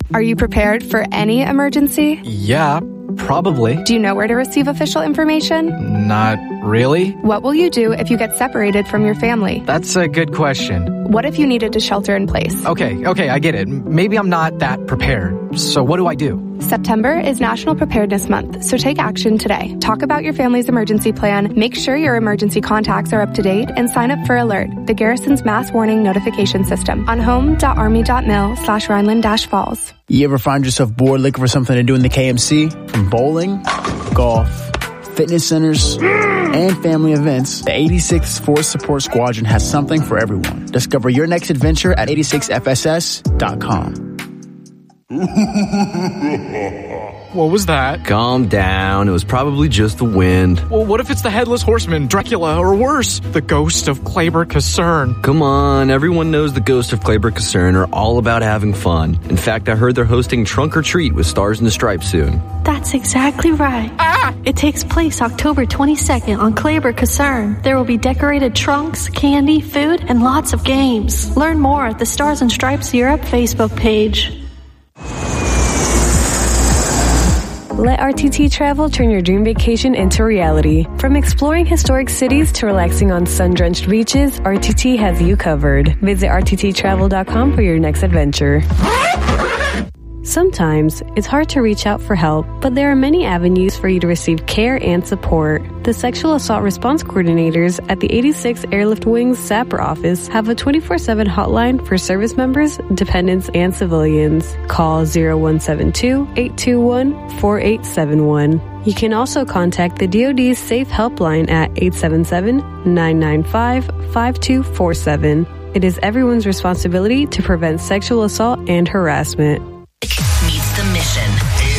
Are you prepared for any emergency? Yeah, probably. Do you know where to receive official information? Not really. What will you do if you get separated from your family? That's a good question. What if you needed to shelter in place? Okay, I get it. Maybe I'm not that prepared. So what do I do? September is National Preparedness Month, so take action today. Talk about your family's emergency plan, make sure your emergency contacts are up to date, and sign up for Alert, the Garrison's mass warning notification system, on home.army.mil/Rhineland-Falls. You ever find yourself bored looking for something to do in the KMC? From bowling, golf, fitness centers, and family events, the 86th Force Support Squadron has something for everyone. Discover your next adventure at 86fss.com. What was that? Calm down. It was probably just the wind. Well, what if it's the Headless Horseman, Dracula, or worse, the ghost of Kleber Kasern? Come on, everyone knows the ghost of Kleber Kasern are all about having fun. In fact, I heard they're hosting Trunk or Treat with Stars and the Stripes soon. That's exactly right. It takes place October 22nd on Kleber Kasern. There will be decorated trunks, candy, food, and lots of games. Learn more at the Stars and Stripes Europe Facebook page. Let RTT Travel turn your dream vacation into reality. From exploring historic cities to relaxing on sun-drenched beaches, RTT has you covered. Visit rtttravel.com for your next adventure. Sometimes, it's hard to reach out for help, but there are many avenues for you to receive care and support. The Sexual Assault Response Coordinators at the 86 Airlift Wings SAPR office have a 24/7 hotline for service members, dependents, and civilians. Call 0172-821-4871. You can also contact the DoD's Safe Helpline at 877-995-5247. It is everyone's responsibility to prevent sexual assault and harassment. Meets the mission.